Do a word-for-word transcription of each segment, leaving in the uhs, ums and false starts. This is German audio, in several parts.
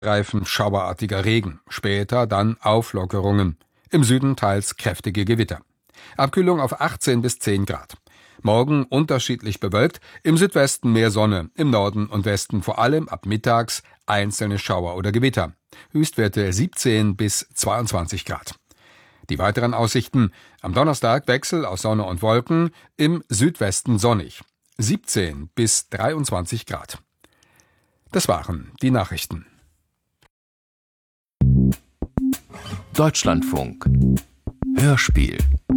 Reifen schauerartiger Regen, später dann Auflockerungen. Im Süden teils kräftige Gewitter. Abkühlung auf achtzehn bis zehn Grad. Morgen unterschiedlich bewölkt, im Südwesten mehr Sonne, im Norden und Westen vor allem ab mittags einzelne Schauer oder Gewitter. Höchstwerte siebzehn bis zweiundzwanzig Grad. Die weiteren Aussichten: am Donnerstag Wechsel aus Sonne und Wolken, im Südwesten sonnig. siebzehn bis dreiundzwanzig Grad. Das waren die Nachrichten. Deutschlandfunk Hörspiel.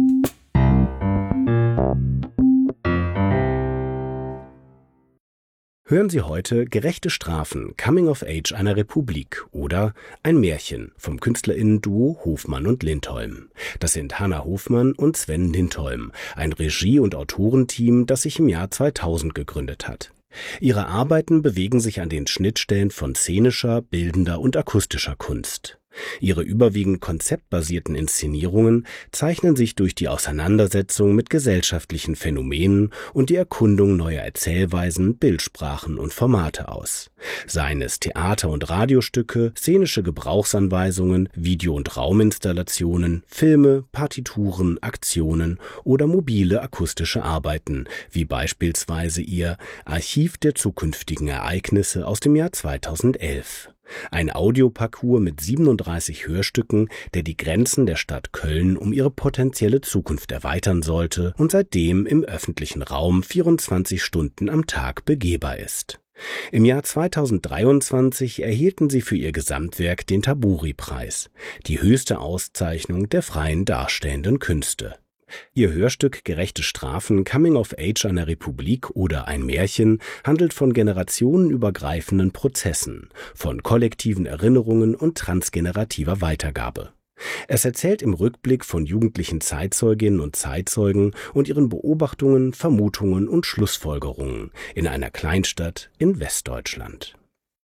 Hören Sie heute Gerechte Strafen, Coming of Age einer Republik oder Ein Märchen vom KünstlerInnen-Duo Hofmann und Lindholm. Das sind Hannah Hofmann und Sven Lindholm, ein Regie- und Autorenteam, das sich im Jahr zweitausend gegründet hat. Ihre Arbeiten bewegen sich an den Schnittstellen von szenischer, bildender und akustischer Kunst. Ihre überwiegend konzeptbasierten Inszenierungen zeichnen sich durch die Auseinandersetzung mit gesellschaftlichen Phänomenen und die Erkundung neuer Erzählweisen, Bildsprachen und Formate aus. Seien es Theater- und Radiostücke, szenische Gebrauchsanweisungen, Video- und Rauminstallationen, Filme, Partituren, Aktionen oder mobile akustische Arbeiten, wie beispielsweise ihr Archiv der zukünftigen Ereignisse aus dem Jahr zweitausendelf. Ein Audioparcours mit siebenunddreißig Hörstücken, der die Grenzen der Stadt Köln um ihre potenzielle Zukunft erweitern sollte und seitdem im öffentlichen Raum vierundzwanzig Stunden am Tag begehbar ist. Im Jahr zweitausenddreiundzwanzig erhielten sie für ihr Gesamtwerk den Taburi-Preis, die höchste Auszeichnung der freien darstellenden Künste. Ihr Hörstück Gerechte Strafen, Coming of Age einer Republik oder Ein Märchen handelt von generationenübergreifenden Prozessen, von kollektiven Erinnerungen und transgenerativer Weitergabe. Es erzählt im Rückblick von jugendlichen Zeitzeuginnen und Zeitzeugen und ihren Beobachtungen, Vermutungen und Schlussfolgerungen in einer Kleinstadt in Westdeutschland.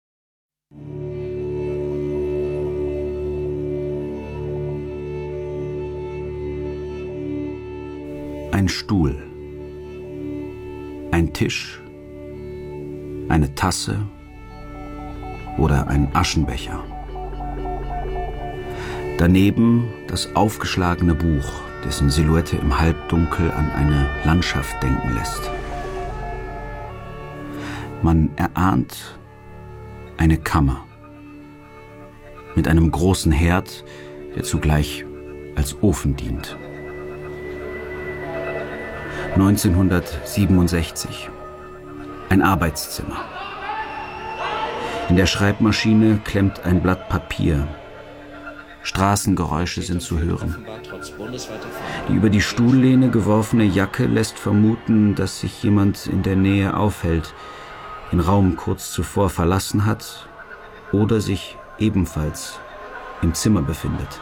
Ein Stuhl, ein Tisch, eine Tasse oder ein Aschenbecher. Daneben das aufgeschlagene Buch, dessen Silhouette im Halbdunkel an eine Landschaft denken lässt. Man erahnt eine Kammer mit einem großen Herd, der zugleich als Ofen dient. neunzehnhundertsiebenundsechzig. Ein Arbeitszimmer. In der Schreibmaschine klemmt ein Blatt Papier. Straßengeräusche sind zu hören. Die über die Stuhllehne geworfene Jacke lässt vermuten, dass sich jemand in der Nähe aufhält, den Raum kurz zuvor verlassen hat oder sich ebenfalls im Zimmer befindet.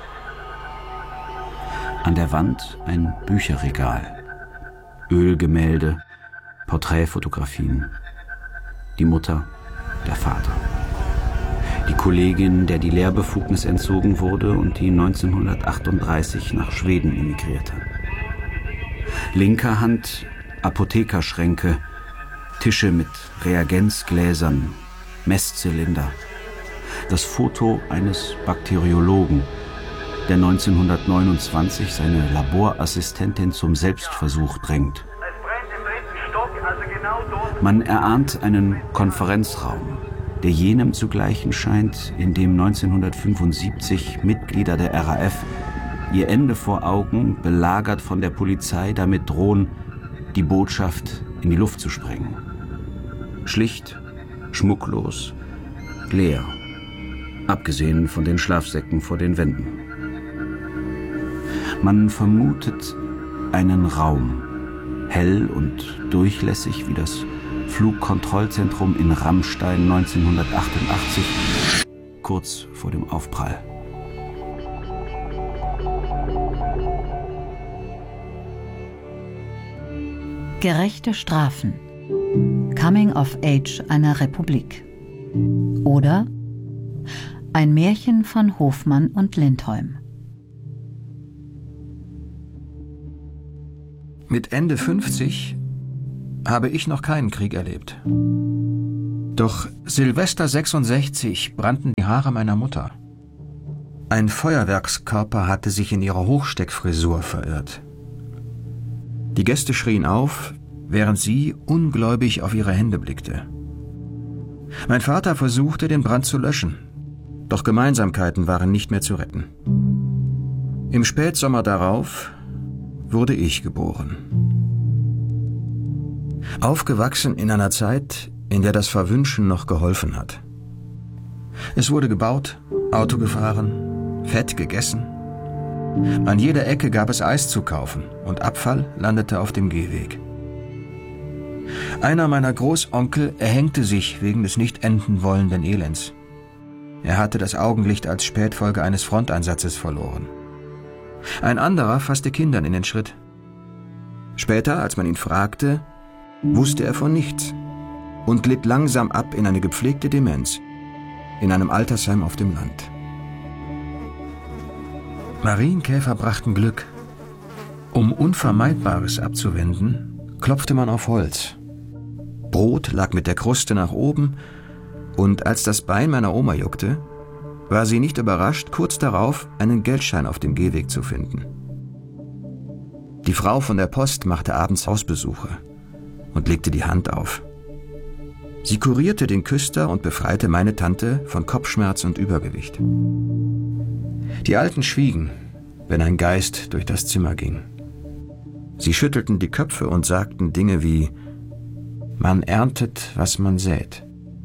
An der Wand ein Bücherregal. Ölgemälde, Porträtfotografien. Die Mutter, der Vater. Die Kollegin, der die Lehrbefugnis entzogen wurde und die neunzehnhundertachtunddreißig nach Schweden emigrierte. Linker Hand Apothekerschränke, Tische mit Reagenzgläsern, Messzylinder. Das Foto eines Bakteriologen, der neunzehnhundertneunundzwanzig seine Laborassistentin zum Selbstversuch drängt. Man erahnt einen Konferenzraum, der jenem zu gleichen scheint, in dem neunzehnhundertfünfundsiebzig Mitglieder der R A F ihr Ende vor Augen, belagert von der Polizei, damit drohen, die Botschaft in die Luft zu sprengen. Schlicht, schmucklos, leer, abgesehen von den Schlafsäcken vor den Wänden. Man vermutet einen Raum, hell und durchlässig wie das Flugkontrollzentrum in Rammstein neunzehnhundertachtundachtzig, kurz vor dem Aufprall. Gerechte Strafen, Coming of Age einer Republik oder Ein Märchen von Hofmann und Lindholm. Mit Ende fünfzig habe ich noch keinen Krieg erlebt. Doch Silvester sechsundsechzig brannten die Haare meiner Mutter. Ein Feuerwerkskörper hatte sich in ihrer Hochsteckfrisur verirrt. Die Gäste schrien auf, während sie ungläubig auf ihre Hände blickte. Mein Vater versuchte, den Brand zu löschen, doch Gemeinsamkeiten waren nicht mehr zu retten. Im Spätsommer darauf wurde ich geboren. Aufgewachsen in einer Zeit, in der das Verwünschen noch geholfen hat. Es wurde gebaut, Auto gefahren, Fett gegessen. An jeder Ecke gab es Eis zu kaufen und Abfall landete auf dem Gehweg. Einer meiner Großonkel erhängte sich wegen des nicht enden wollenden Elends. Er hatte das Augenlicht als Spätfolge eines Fronteinsatzes verloren. Ein anderer fasste Kindern in den Schritt. Später, als man ihn fragte, wusste er von nichts und glitt langsam ab in eine gepflegte Demenz, in einem Altersheim auf dem Land. Marienkäfer brachten Glück. Um Unvermeidbares abzuwenden, klopfte man auf Holz. Brot lag mit der Kruste nach oben, und als das Bein meiner Oma juckte, war sie nicht überrascht, kurz darauf einen Geldschein auf dem Gehweg zu finden. Die Frau von der Post machte abends Hausbesuche und legte die Hand auf. Sie kurierte den Küster und befreite meine Tante von Kopfschmerz und Übergewicht. Die Alten schwiegen, wenn ein Geist durch das Zimmer ging. Sie schüttelten die Köpfe und sagten Dinge wie: Man erntet, was man sät.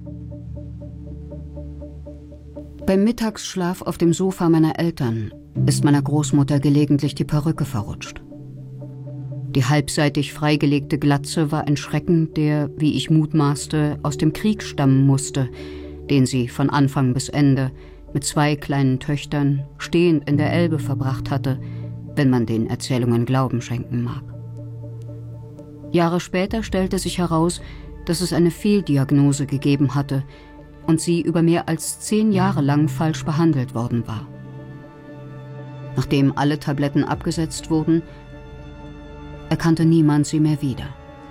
Beim Mittagsschlaf auf dem Sofa meiner Eltern ist meiner Großmutter gelegentlich die Perücke verrutscht. Die halbseitig freigelegte Glatze war ein Schrecken, der, wie ich mutmaßte, aus dem Krieg stammen musste, den sie von Anfang bis Ende mit zwei kleinen Töchtern stehend in der Elbe verbracht hatte, wenn man den Erzählungen Glauben schenken mag. Jahre später stellte sich heraus, dass es eine Fehldiagnose gegeben hatte und sie über mehr als zehn Jahre lang falsch behandelt worden war. Nachdem alle Tabletten abgesetzt wurden, erkannte niemand sie mehr wieder.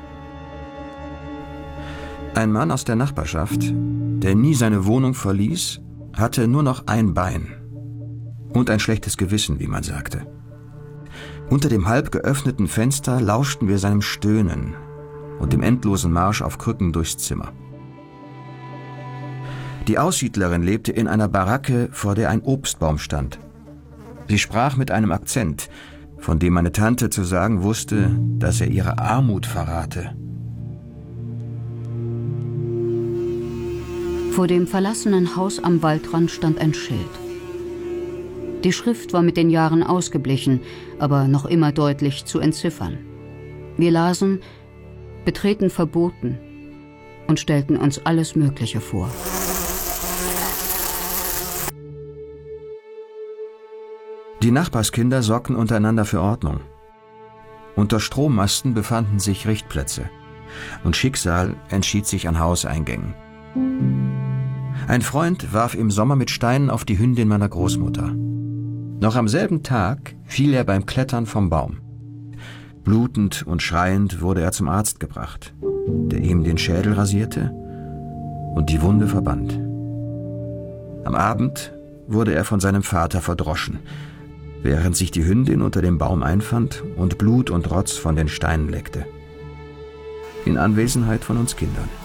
Ein Mann aus der Nachbarschaft, der nie seine Wohnung verließ, hatte nur noch ein Bein und ein schlechtes Gewissen, wie man sagte. Unter dem halb geöffneten Fenster lauschten wir seinem Stöhnen und dem endlosen Marsch auf Krücken durchs Zimmer. Die Aussiedlerin lebte in einer Baracke, vor der ein Obstbaum stand. Sie sprach mit einem Akzent, von dem meine Tante zu sagen wusste, dass er ihre Armut verrate. Vor dem verlassenen Haus am Waldrand stand ein Schild. Die Schrift war mit den Jahren ausgeblichen, aber noch immer deutlich zu entziffern. Wir lasen: Betreten verboten, und stellten uns alles Mögliche vor. Die Nachbarskinder sorgten untereinander für Ordnung. Unter Strommasten befanden sich Richtplätze, und Schicksal entschied sich an Hauseingängen. Ein Freund warf im Sommer mit Steinen auf die Hündin meiner Großmutter. Noch am selben Tag fiel er beim Klettern vom Baum. Blutend und schreiend wurde er zum Arzt gebracht, der ihm den Schädel rasierte und die Wunde verband. Am Abend wurde er von seinem Vater verdroschen, während sich die Hündin unter dem Baum einfand und Blut und Rotz von den Steinen leckte. In Anwesenheit von uns Kindern.